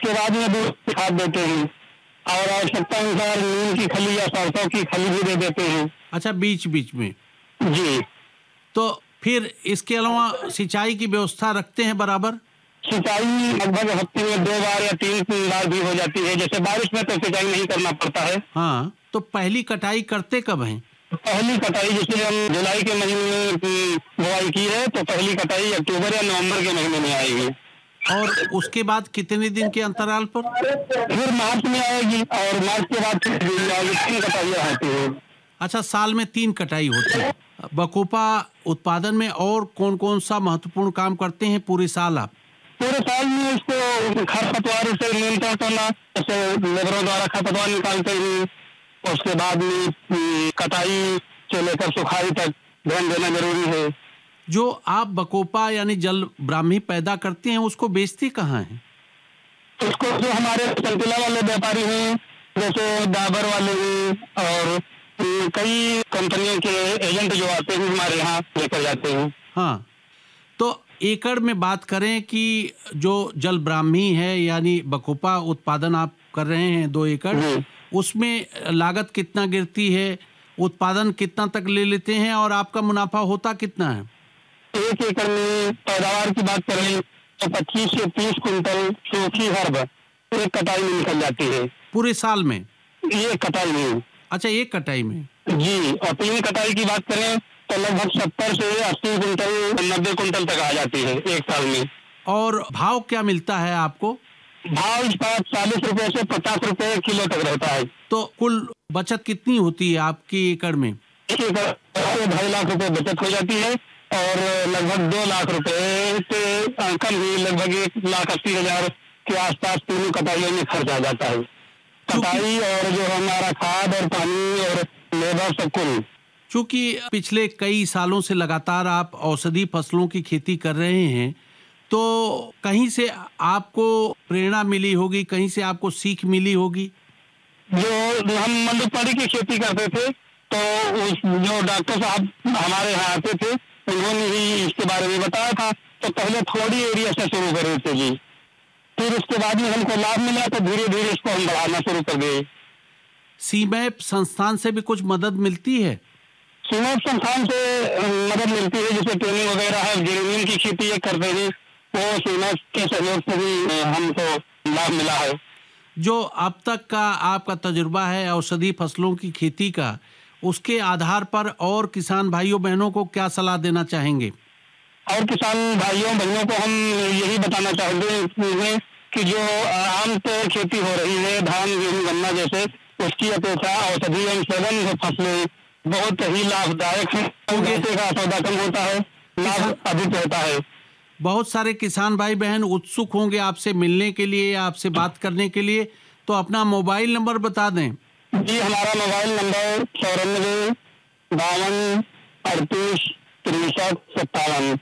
उसके बाद में दूसरी खाद देते हैं और आवश्यकता अनुसार नीम की खली या सरसों की खली भी दे देते हैं। अच्छा, बीच बीच में जी। तो फिर इसके अलावा सिंचाई की व्यवस्था रखते हैं बराबर? सिंचाई लगभग हफ्ते में 2 बार या 3 बार भी हो जाती है। जैसे बारिश में तो सिंचाई नहीं करना पड़ता है। हाँ, तो पहली कटाई करते कब हैं? पहली कटाई जैसे हम जुलाई के महीने में बुआई की है तो पहली कटाई अक्टूबर या नवंबर के महीने में आएगी। और उसके बाद कितने दिन के अंतराल पर? फिर मार्च में आएगी और मार्च के बाद फिर 3 कटाइयाँ होती है। अच्छा, साल में 3 कटाई होती है। बकोपा उत्पादन में और कौन कौन सा महत्वपूर्ण काम करते हैं पूरे साल आप? पूरे साल में इसको खरपतवार से नियंत्रण करना, जैसे लेबरों द्वारा खरपतवार निकालते हैं। उसके बाद में कटाई से लेकर सुखाई तक ध्यान देना जरूरी है। जो आप बकोपा यानी जल ब्राह्मी पैदा करते हैं उसको बेचते कहाँ हैं? उसको जो हमारे संतुला वाले व्यापारी हैं, जैसे डाबर वाले हैं और कई कंपनियों के एजेंट जो आते हैं हमारे यहाँ लेकर जाते हैं। हाँ, तो एकड़ में बात करें कि जो जल ब्राह्मी है यानी बकोपा उत्पादन आप कर रहे हैं 2 एकड़, उसमें लागत कितना गिरती है, उत्पादन कितना तक ले लेते हैं और आपका मुनाफा होता कितना है? 1 एकड़ में पैदावार की बात करें तो 25 से 30 कुंटल सूखी हर्ब एक कटाई में निकल जाती है। पूरे साल में? एक कटाई में। अच्छा, एक कटाई में जी। और 3 कटाई की बात करें तो लगभग 70 से 80 कुंटल 90 कुंटल तक आ जाती है एक साल में। और भाव क्या मिलता है आपको? भाव इस बार 40 रुपए से 50 रुपए किलो तक रहता है। तो कुल बचत कितनी होती है आपकी एकड़ में? 1 एकड़ से 2.5 लाख रुपए बचत हो जाती है और लगभग 2 लाख रुपए से कम ही लगभग 1,80,000 के आसपास तीनों कटाइयों में खर्च आ जाता है। कटाई और जो हमारा खाद और पानी और लेबर सब कुल। चूंकि पिछले कई सालों से लगातार आप औषधि फसलों की खेती कर रहे हैं तो कहीं से आपको प्रेरणा मिली होगी, कहीं से आपको सीख मिली होगी। जो हम मंडुपाड़ी की खेती करते थे तो जो डॉक्टर साहब हमारे यहाँ आते थे उन्होंने ही इसके बारे में बताया था। तो पहले थोड़ी एरिया से शुरू कर रहे थे जी, फिर उसके बाद में हमको लाभ मिला तो धीरे धीरे इसको हम बढ़ाना शुरू कर दिए। सीमैप संस्थान से भी कुछ मदद मिलती है? सीमैप संस्थान से मदद मिलती है, जैसे ट्रेनिंग वगैरह है। जेरेनियम की खेती ये करते हैं, वो सीमैप के सहयोग से भी हमको लाभ मिला है। जो अब तक का आपका तजुर्बा है औषधि फसलों की खेती का, उसके आधार पर और किसान भाइयों बहनों को क्या सलाह देना चाहेंगे? और किसान भाइयों बहनों को हम यही बताना चाहेंगे कि जो आमतौर खेती हो रही है धान गेहूं गन्ना जैसे, उसकी अपेक्षा औषधि एवं सघन फसलें बहुत ही लाभदायक है। पैसे का सौदा कम होता है, लाभ अधिक होता है। बहुत सारे किसान भाई बहन उत्सुक होंगे आपसे मिलने के लिए या आपसे बात करने के लिए, तो अपना मोबाइल नंबर बता दें। जी, हमारा मोबाइल नंबर 94 52 38 63 57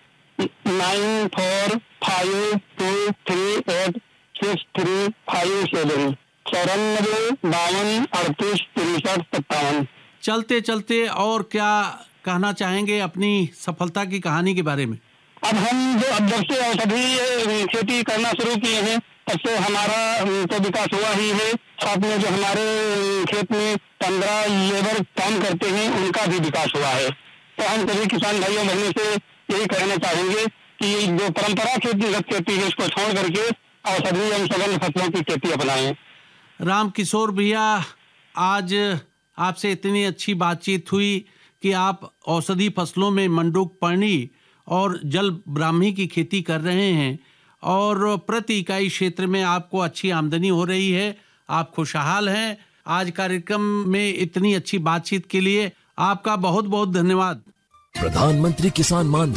9452386357 94 52 38 63 57। चलते चलते और क्या कहना चाहेंगे अपनी सफलता की कहानी के बारे में? अब हम जब से औषधि खेती करना शुरू किए हैं तब से हमारा तो विकास हुआ ही है। साथ में जो हमारे खेत में 15 लेबर काम करते हैं उनका भी विकास हुआ है। तो हम सभी किसान भाइयों बहनों से यही कहना चाहेंगे कि जो परंपरा खेती है उसको छोड़ करके औषधि एवं सघन फसलों की खेती अपनाएं। राम किशोर भैया, आज आपसे इतनी अच्छी बातचीत हुई कि आप औषधि फसलों में मंडूक पर्णी और जल ब्राह्मी की खेती कर रहे हैं और प्रति इकाई क्षेत्र में आपको अच्छी आमदनी हो रही है, आप खुशहाल हैं। आज कार्यक्रम में इतनी अच्छी बातचीत के लिए आपका बहुत बहुत धन्यवाद। प्रधानमंत्री किसान मान